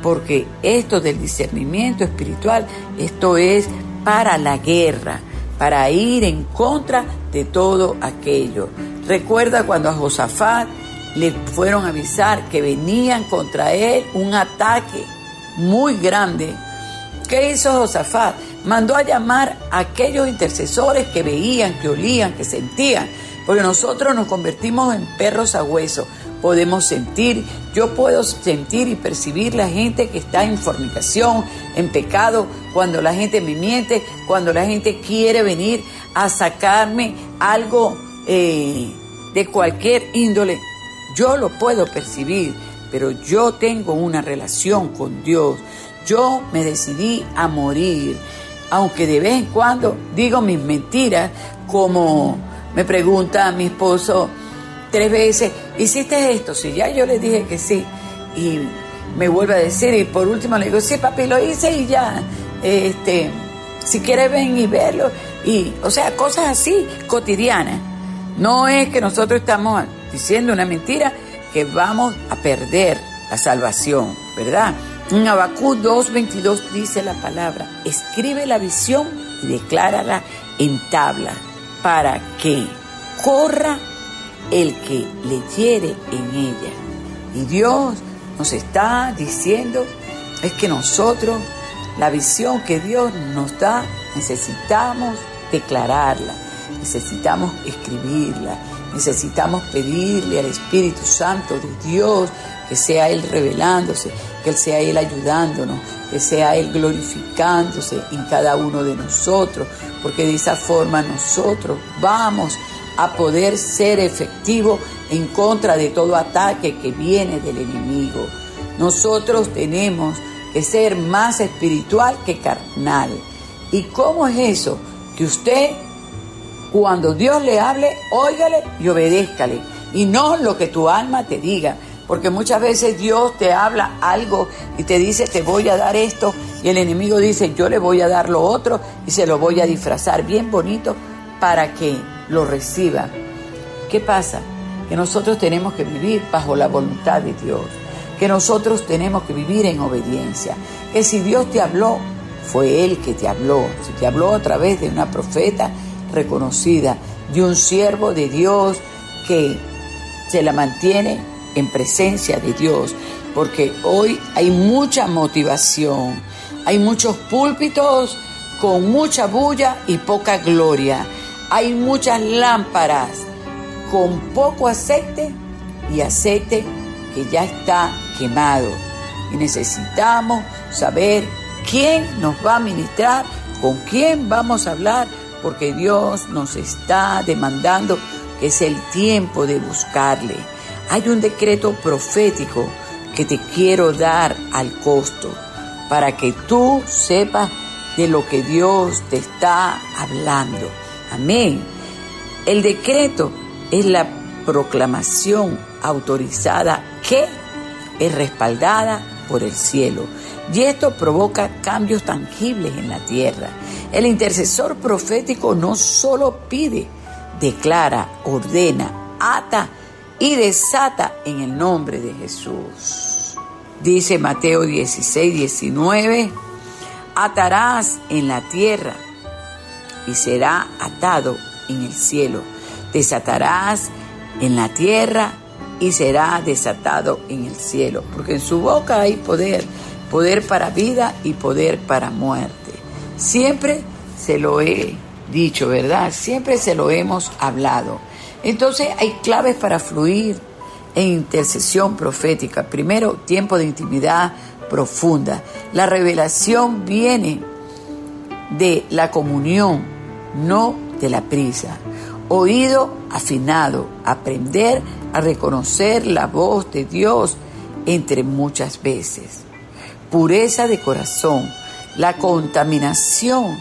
porque esto del discernimiento espiritual, esto es para la guerra, para ir en contra de todo aquello. Recuerda cuando a Josafat le fueron a avisar que venían contra él un ataque muy grande. ¿Qué hizo Josafat? Mandó a llamar a aquellos intercesores que veían, que olían, que sentían, porque nosotros nos convertimos en perros a hueso. Podemos sentir, yo puedo sentir y percibir la gente que está en fornicación, en pecado, cuando la gente me miente, cuando la gente quiere venir a sacarme algo de cualquier índole. Yo lo puedo percibir, pero yo tengo una relación con Dios. Yo me decidí a morir, aunque de vez en cuando digo mis mentiras, como me pregunta mi esposo 3 veces, ¿hiciste esto? Si ya yo le dije que sí, y me vuelve a decir, y por último le digo, sí papi, lo hice y ya, si quieres ven y verlo, y o sea, cosas así cotidianas. No es que nosotros estamos diciendo una mentira que vamos a perder la salvación, ¿verdad? En Habacuc 2:22 dice la palabra, escribe la visión y declárala en tabla, para que corra el que leyere en ella. Y Dios nos está diciendo, es que nosotros, la visión que Dios nos da, necesitamos declararla, necesitamos escribirla, necesitamos pedirle al Espíritu Santo de Dios que sea Él revelándose, que sea Él ayudándonos, que sea Él glorificándose en cada uno de nosotros, porque de esa forma nosotros vamos a poder ser efectivos en contra de todo ataque que viene del enemigo. Nosotros tenemos que ser más espiritual que carnal. ¿Y cómo es eso? Que usted, cuando Dios le hable, óigale y obedézcale, y no lo que tu alma te diga. Porque muchas veces Dios te habla algo y te dice, te voy a dar esto, y el enemigo dice, yo le voy a dar lo otro, y se lo voy a disfrazar bien bonito para que lo reciba. ¿Qué pasa? Que nosotros tenemos que vivir bajo la voluntad de Dios, que nosotros tenemos que vivir en obediencia, que si Dios te habló, fue Él que te habló. Si te habló a través de una profeta reconocida, de un siervo de Dios que se la mantiene en presencia de Dios, porque hoy hay mucha motivación, hay muchos púlpitos con mucha bulla y poca gloria, hay muchas lámparas con poco aceite y aceite que ya está quemado, y necesitamos saber quién nos va a ministrar, con quién vamos a hablar, porque Dios nos está demandando que es el tiempo de buscarle. Hay un decreto profético que te quiero dar al costo para que tú sepas de lo que Dios te está hablando. Amén. El decreto es la proclamación autorizada que es respaldada por el cielo, y esto provoca cambios tangibles en la tierra. El intercesor profético no solo pide, declara, ordena, ata y desata en el nombre de Jesús. Dice Mateo 16:19, atarás en la tierra y será atado en el cielo. Desatarás en la tierra y será desatado en el cielo. Porque en su boca hay poder, poder para vida y poder para muerte. Siempre se lo he dicho, ¿verdad? Siempre se lo hemos hablado. Entonces hay claves para fluir en intercesión profética. Primero, tiempo de intimidad profunda. La revelación viene de la comunión, no de la prisa. Oído afinado, aprender a reconocer la voz de Dios entre muchas veces. Pureza de corazón. La contaminación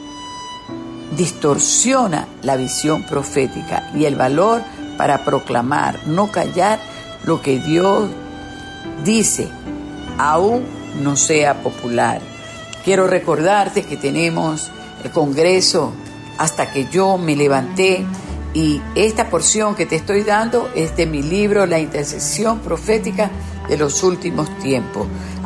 distorsiona la visión profética y el valor para proclamar, no callar lo que Dios dice, aún no sea popular. Quiero recordarte que tenemos el Congreso Hasta que yo me levanté, y esta porción que te estoy dando es de mi libro La intercesión profética de los últimos tiempos.